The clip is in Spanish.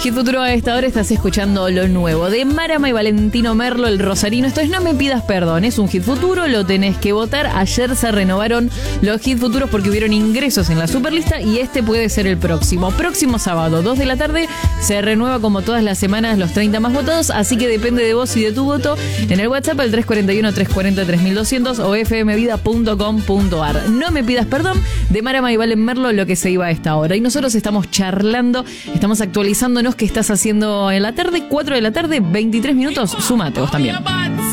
Hit Futuro a esta hora estás escuchando lo nuevo de Marama y Valentino Merlo, el rosarino. Esto es No me pidas perdón, es un Hit Futuro, lo tenés que votar. Ayer se renovaron los Hit Futuros porque hubieron ingresos en la Superlista y este puede ser el próximo. Próximo sábado, 2 de la tarde, se renueva como todas las semanas los 30 más votados, así que depende de vos y de tu voto en el WhatsApp al 341-340-3200 o fmvida.com.ar. No me pidas perdón de Marama y Valen Merlo, lo que se iba a esta hora. Y nosotros estamos charlando, estamos actualizándonos qué estás haciendo en la tarde, 4 de la tarde, 23 minutos. Súmate vos también.